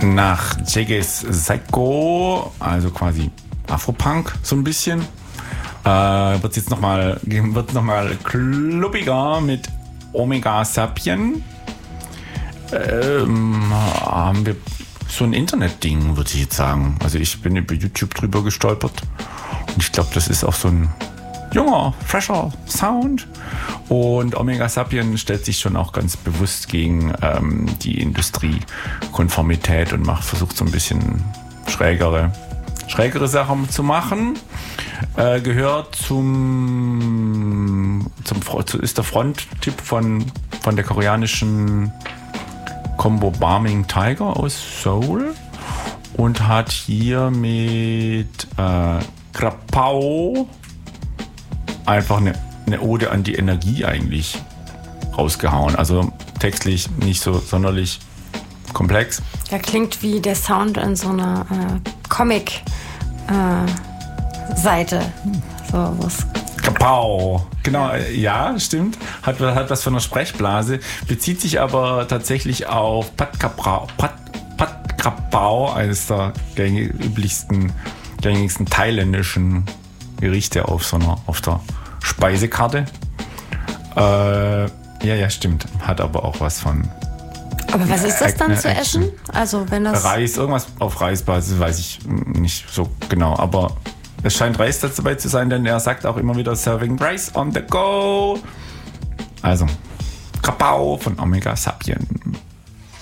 nach Jage's Psycho, also quasi Afropunk so ein bisschen. Wird jetzt nochmal klubbiger mit Omega Sapien. Haben wir so ein Internetding, würde ich jetzt sagen. Also ich bin über YouTube drüber gestolpert und ich glaube, das ist auch so ein junger, fresher Sound. Und Omega Sapien stellt sich schon auch ganz bewusst gegen die Industriekonformität und versucht so ein bisschen schrägere Sachen zu machen. Gehört ist der Fronttyp von der koreanischen Combo Barming Tiger aus Seoul und hat hier mit Krapao einfach eine Ode an die Energie eigentlich rausgehauen. Also textlich nicht so sonderlich komplex. Ja, klingt wie der Sound in so einer Comic-Seite. So was. Kapau. Genau, ja, stimmt. Hat was von einer Sprechblase. Bezieht sich aber tatsächlich auf Pat Krapao, eines der gängigsten thailändischen Gerichte auf der Speisekarte. Ja, stimmt. Hat aber auch was von. Aber was ist das dann zu essen? Also wenn das Reis, irgendwas auf Reisbasis, weiß ich nicht so genau. Aber es scheint Reis dabei zu sein, denn er sagt auch immer wieder Serving Rice on the go. Also, Krapao von Omega Sapien.